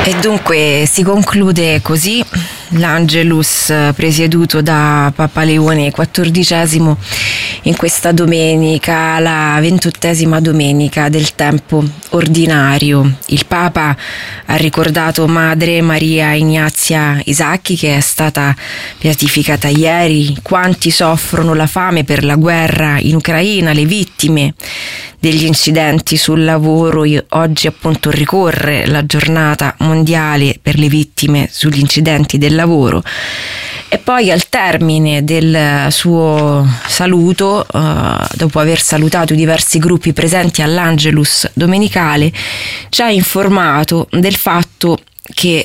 E dunque si conclude così l'Angelus presieduto da Papa Leone XIV in questa domenica, la 28ª domenica del tempo ordinario. Il Papa ha ricordato Madre Maria Ignazia Isacchi, che è stata beatificata ieri. Quanti soffrono la fame per la guerra in Ucraina, le vittime degli incidenti sul lavoro. Oggi appunto ricorre la giornata mondiale per le vittime sugli incidenti del lavoro. E poi al termine del suo saluto, dopo aver salutato i diversi gruppi presenti all'Angelus domenicale, ci ha informato del fatto che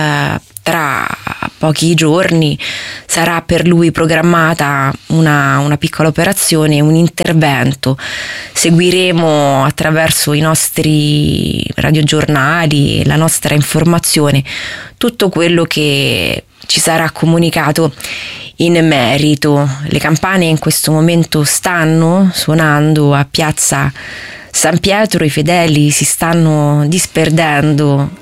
tra pochi giorni sarà per lui programmata una piccola operazione, un intervento. Seguiremo attraverso i nostri radiogiornali, la nostra informazione, tutto quello che ci sarà comunicato in merito. Le campane in questo momento stanno suonando a Piazza San Pietro, i fedeli si stanno disperdendo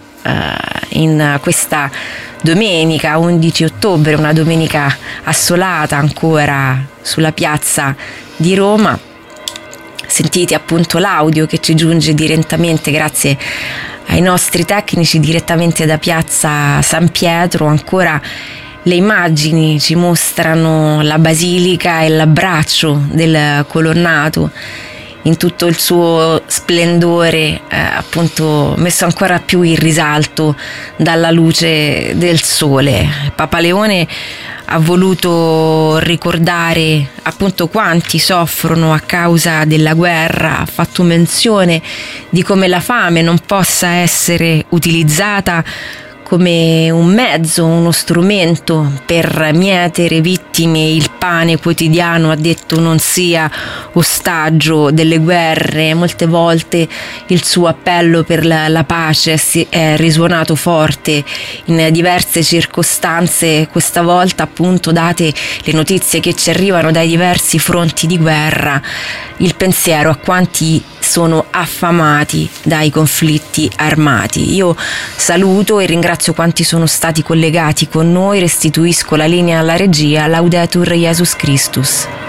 in questa domenica 11 ottobre, una domenica assolata ancora sulla piazza di Roma. Sentite appunto l'audio che ci giunge direttamente grazie ai nostri tecnici direttamente da Piazza San Pietro. Ancora le immagini ci mostrano la basilica e l'abbraccio del colonnato in tutto il suo splendore, appunto messo ancora più in risalto dalla luce del sole. Papa Leone ha voluto ricordare appunto quanti soffrono a causa della guerra, ha fatto menzione di come la fame non possa essere utilizzata come un mezzo, uno strumento per mietere vittime. Il pane quotidiano, ha detto, non sia ostaggio delle guerre. Molte volte il suo appello per la pace è risuonato forte in diverse circostanze, questa volta appunto date le notizie che ci arrivano dai diversi fronti di guerra, il pensiero a quanti sono affamati dai conflitti armati. Io saluto e ringrazio quanti sono stati collegati con noi, restituisco la linea alla regia. Laudetur Jesus Christus.